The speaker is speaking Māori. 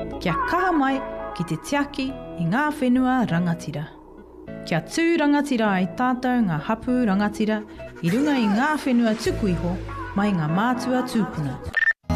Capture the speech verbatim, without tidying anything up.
Kia kaha mai ki te tiaki i ngā whenua rangatira. Kia tū rangatira ai tātou ngā hapu rangatira i runga i ngā whenua tuku iho mai ngā mātua tūpuna.